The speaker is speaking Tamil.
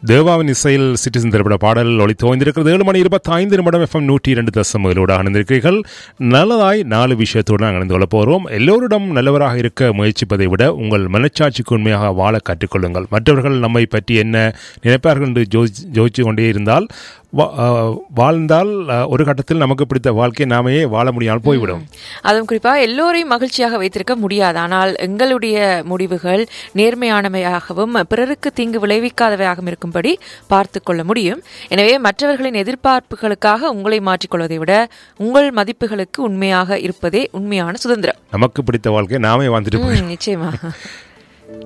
தேவாவின் இசையில் சிட்டிசன் திரைப்பட பாடல் ஒளித்து ஓய்ந்திருக்கிறது. 7:25 FM 102.7 அணிந்திருக்கிறீர்கள். நல்லதாய் 4 விஷயத்தோடு நாங்கள் அணிந்து கொள்ளப் போகிறோம். எல்லோரிடம் நல்லவராக இருக்க முயற்சிப்பதை விட உங்கள் மனச்சாட்சிக்கு உண்மையாக வாழ கற்றுக்கொள்ளுங்கள். மற்றவர்கள் நம்மை பற்றி என்ன நினைப்பார்கள் என்று யோசித்து கொண்டே இருந்தால் வாழ்ந்தால் ஒரு கட்டத்தில் நமக்கு பிடித்த வாழ்க்கையை நாமே வாழ முடியாமல் போய்விடும். அதுவும் குறிப்பாக எல்லோரையும் மகிழ்ச்சியாக வைத்திருக்க முடியாது. ஆனால் எங்களுடைய முடிவுகள் நேர்மையானவையாகவும் பிறருக்கு தீங்கு விளைவிக்காதவையாகவும் இருக்கும்படி பார்த்து கொள்ள முடியும். எனவே மற்றவர்களின் எதிர்பார்ப்புகளுக்காக உங்களை மாற்றிக்கொள்வதை விட உங்கள் மதிப்புகளுக்கு உண்மையாக இருப்பதே உண்மையான சுதந்திரம். நமக்கு பிடித்த வாழ்க்கை நாமே வாழ்ந்துட்டு நிச்சயமா